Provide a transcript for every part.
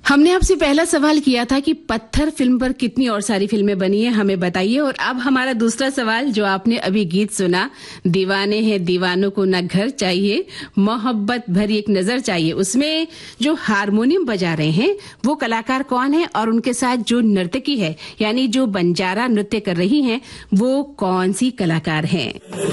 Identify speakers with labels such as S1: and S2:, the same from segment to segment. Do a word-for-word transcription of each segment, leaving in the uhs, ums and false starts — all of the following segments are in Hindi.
S1: हमने आपसे पहला सवाल किया था कि पत्थर फिल्म पर कितनी और सारी फिल्में बनी है, हमें बताइए। और अब हमारा दूसरा सवाल, जो आपने अभी गीत सुना, दीवाने हैं दीवानों को न घर चाहिए, मोहब्बत भरी एक नजर चाहिए, उसमें जो हारमोनियम बजा रहे हैं वो कलाकार कौन है, और उनके साथ जो नर्तकी है यानी जो बंजारा नृत्य कर रही हैं वो कौन सी कलाकार हैं?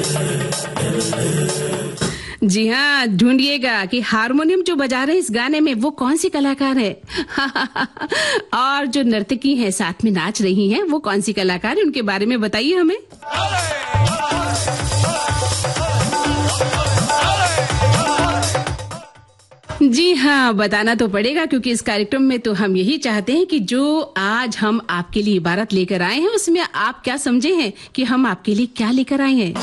S1: जी हाँ, ढूंढिएगा कि हारमोनियम जो बजा रहे हैं इस गाने में वो कौन सी कलाकार है और जो नर्तकी हैं साथ में नाच रही हैं वो कौन सी कलाकार है, उनके बारे में बताइए हमें। जी हाँ, बताना तो पड़ेगा, क्योंकि इस कार्यक्रम में तो हम यही चाहते हैं कि जो आज हम आपके लिए इबारत लेकर आए हैं उसमें आप क्या समझे हैं कि हम आपके लिए क्या लेकर आए हैं।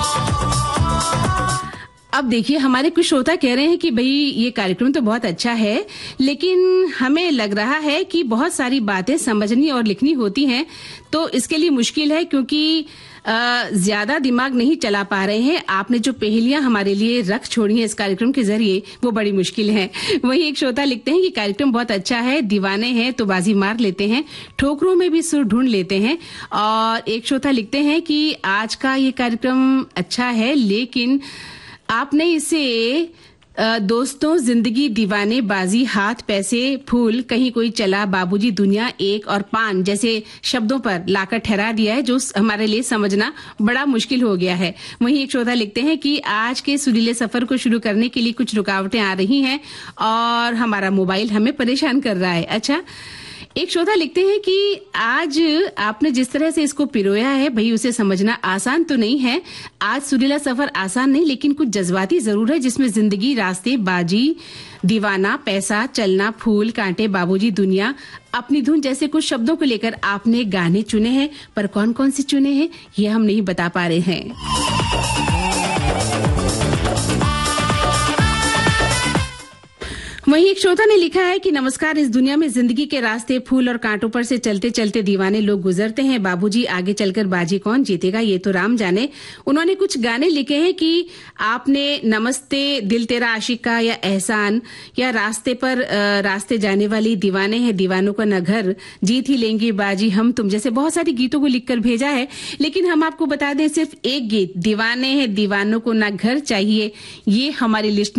S1: अब देखिए, हमारे कुछ श्रोता कह रहे हैं कि भाई ये कार्यक्रम तो बहुत अच्छा है, लेकिन हमें लग रहा है कि बहुत सारी बातें समझनी और लिखनी होती हैं, तो इसके लिए मुश्किल है, क्योंकि ज्यादा दिमाग नहीं चला पा रहे हैं। आपने जो पहेलियां हमारे लिए रख छोड़ी हैं इस कार्यक्रम के जरिए वो बड़ी मुश्किल है। वही एक श्रोता लिखते हैं कि कार्यक्रम बहुत अच्छा है, दीवाने हैं तो बाजी मार लेते हैं, ठोकरों में भी सुर ढूंढ लेते हैं। और एक श्रोता लिखते हैं कि आज का ये कार्यक्रम अच्छा है, लेकिन आपने इसे दोस्तों, जिंदगी, दीवाने, बाजी, हाथ, पैसे, फूल, कहीं कोई चला, बाबूजी, दुनिया, एक और पान जैसे शब्दों पर लाकर ठहरा दिया है, जो हमारे लिए समझना बड़ा मुश्किल हो गया है। वहीं एक श्रोता लिखते हैं कि आज के सुरीले सफर को शुरू करने के लिए कुछ रुकावटें आ रही हैं और हमारा मोबाइल हमें परेशान कर रहा है। अच्छा, एक श्रोता लिखते हैं कि आज आपने जिस तरह से इसको पिरोया है भाई, उसे समझना आसान तो नहीं है। आज सुरीला सफर आसान नहीं, लेकिन कुछ जज्बाती जरूर है, जिसमें जिंदगी, रास्ते, बाजी, दीवाना, पैसा, चलना, फूल, कांटे, बाबूजी, दुनिया, अपनी धुन जैसे कुछ शब्दों को लेकर आपने गाने चुने हैं, पर कौन कौन से चुने हैं ये हम नहीं बता पा रहे हैं। वहीं एक श्रोता ने लिखा है कि नमस्कार, इस दुनिया में जिंदगी के रास्ते फूल और कांटों पर से चलते चलते दीवाने लोग गुजरते हैं, बाबूजी, आगे चलकर बाजी कौन जीतेगा ये तो राम जाने। उन्होंने कुछ गाने लिखे हैं कि आपने नमस्ते, दिल तेरा आशिका या एहसान, या रास्ते पर रास्ते जाने वाली, दीवाने हैं दीवानों का न घर, जीत ही लेंगे बाजी हम तुम, जैसे बहुत सारी गीतों को लिखकर भेजा है। लेकिन हम आपको बता दें, सिर्फ एक गीत, दीवाने हैं दीवानों को न घर चाहिए, ये हमारी लिस्ट